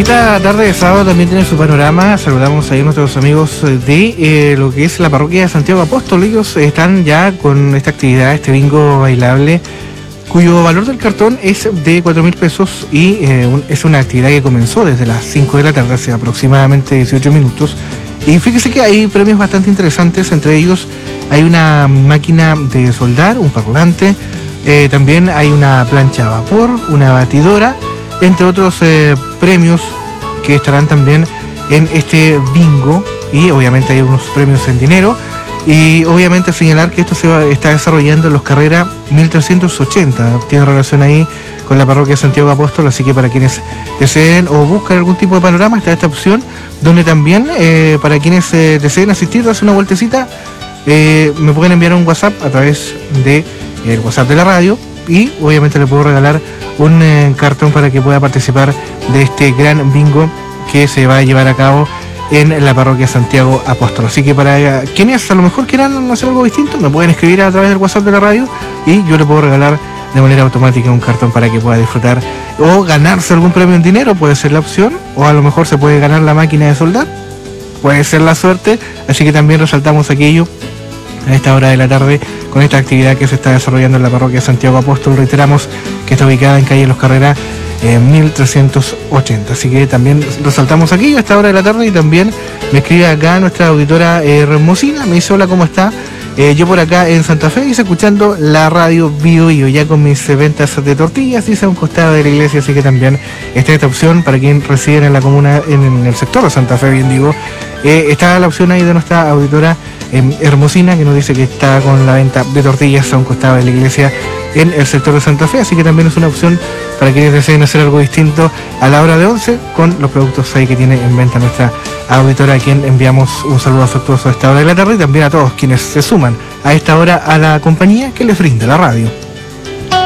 bonita tarde de sábado también tiene su panorama. Saludamos ahí a nuestros amigos de lo que es la parroquia de Santiago Apóstol. Ellos están ya con esta actividad, este bingo bailable, cuyo valor del cartón es de 4.000 pesos y es una actividad que comenzó desde las 5 de la tarde, hace aproximadamente 18 minutos. Y fíjese que hay premios bastante interesantes, entre ellos hay una máquina de soldar, un parlante, también hay una plancha a vapor, una batidora, entre otros premios que estarán también en este bingo, y obviamente hay unos premios en dinero. Y obviamente señalar que esto está desarrollando en los Carrera 1380, tiene relación ahí con la parroquia de Santiago Apóstol, así que para quienes deseen o buscan algún tipo de panorama está esta opción, donde también para quienes deseen asistir, darse una vueltecita, me pueden enviar un WhatsApp a través del WhatsApp de la radio, y obviamente le puedo regalar un cartón para que pueda participar de este gran bingo que se va a llevar a cabo en la parroquia Santiago Apóstol. Así que para quienes a lo mejor quieran hacer algo distinto, me pueden escribir a través del WhatsApp de la radio y yo le puedo regalar de manera automática un cartón para que pueda disfrutar o ganarse algún premio en dinero, puede ser la opción, o a lo mejor se puede ganar la máquina de soldar, puede ser la suerte. Así que también resaltamos aquello a esta hora de la tarde con esta actividad que se está desarrollando en la parroquia Santiago Apóstol. Reiteramos que está ubicada en calle Los Carreras 1380, así que también resaltamos aquí a esta hora de la tarde. Y también me escribe acá nuestra auditora Hermosina, me dice: hola, ¿cómo está? Yo por acá en Santa Fe, dice, escuchando la radio Bio Bio, ya con mis ventas de tortillas, dice, a un costado de la iglesia. Así que también está esta opción para quien reside en la comuna, en el sector de Santa Fe, bien digo. Está la opción ahí de nuestra auditora Hermosina, que nos dice que está con la venta de tortillas a un costado de la iglesia en el sector de Santa Fe. Así que también es una opción para quienes deseen hacer algo distinto a la hora de 11 con los productos ahí que tiene en venta nuestra auditora, a quien enviamos un saludo afectuoso a esta hora de la tarde, y también a todos quienes se suman a esta hora a la compañía que les brinda la radio.